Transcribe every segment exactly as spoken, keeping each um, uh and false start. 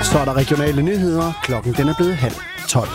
Så er der regionale nyheder. Klokken den er blevet halv tolv.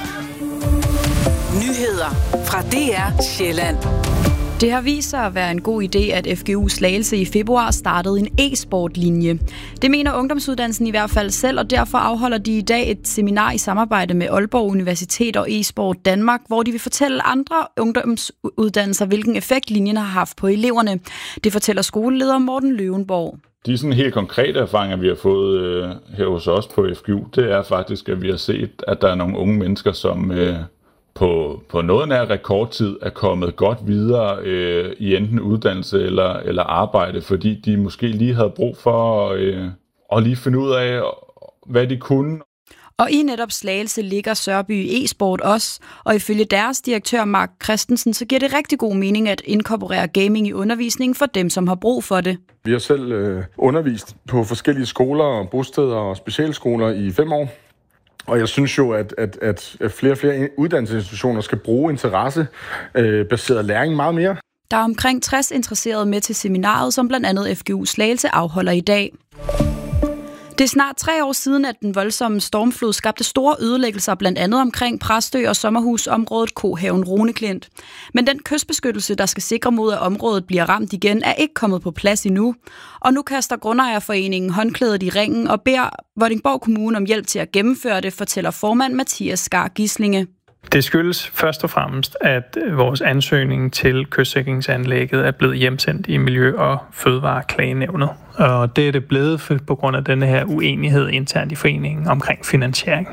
Nyheder fra D R Sjælland. Det har vist sig at være en god idé, at F G U Slagelse i februar startede en e-sport-linje. Det mener ungdomsuddannelsen i hvert fald selv, og derfor afholder de i dag et seminar i samarbejde med Aalborg Universitet og e-sport Danmark, hvor de vil fortælle andre ungdomsuddannelser, hvilken effekt linjen har haft på eleverne. Det fortæller skoleleder Morten Løvenborg. De sådan helt konkrete erfaringer, vi har fået øh, her hos os på F G U, det er faktisk, at vi har set, at der er nogle unge mennesker, som øh, på, på noget nær rekordtid er kommet godt videre øh, i enten uddannelse eller, eller arbejde, fordi de måske lige havde brug for øh, at lige finde ud af, hvad de kunne. Og i netop Slagelse ligger Sørby e-sport også, og ifølge deres direktør Mark Christensen, så giver det rigtig god mening at inkorporere gaming i undervisningen for dem, som har brug for det. Vi har selv øh, undervist på forskellige skoler, bosteder og specialskoler i fem år. Og jeg synes jo, at, at, at flere og flere uddannelsesinstitutioner skal bruge interessebaseret øh, læring meget mere. Der er omkring tres interesserede med til seminaret, som blandt andet F G U Slagelse afholder i dag. Det er snart tre år siden, at den voldsomme stormflod skabte store ødelæggelser, blandt andet omkring Præstø og sommerhusområdet Kohaven Runeklint. Men den kystbeskyttelse, der skal sikre mod, at området bliver ramt igen, er ikke kommet på plads endnu. Og nu kaster Grundejerforeningen håndklædet i ringen og beder Vordingborg Kommune om hjælp til at gennemføre det, fortæller formand Mathias Skar Gislinge. Det skyldes først og fremmest, at vores ansøgning til kystsikringsanlægget er blevet hjemsendt i Miljø- og Fødevareklagenævnet. Og det er det blevet på grund af denne her uenighed internt i foreningen omkring finansiering.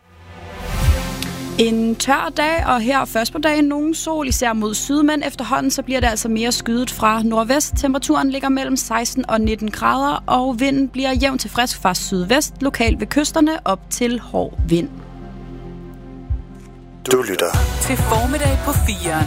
En tør dag, og her først på dagen nogen sol, især mod syd, men efterhånden så bliver det altså mere skyet fra nordvest. Temperaturen ligger mellem seksten og nitten grader, og vinden bliver jævn til frisk fra sydvest, lokalt ved kysterne op til hård vind. Du lytter til Formiddag på firen.